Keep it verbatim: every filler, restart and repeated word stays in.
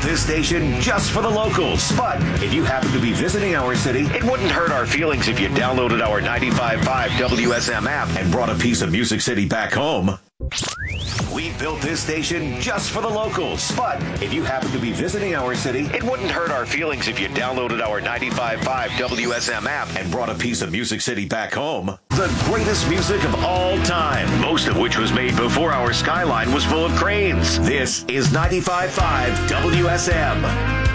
this station just for the locals. But if you happen to be visiting our city, it wouldn't hurt our feelings if you downloaded our ninety-five point five W S M app and brought a piece of Music City back home. We built this station just for the locals. But if you happen to be visiting our city, it wouldn't hurt our feelings if you downloaded our ninety-five point five W S M app and brought a piece of Music City back home. The greatest music of all time, most of which was made before our skyline was full of cranes. This is ninety-five point five W S M.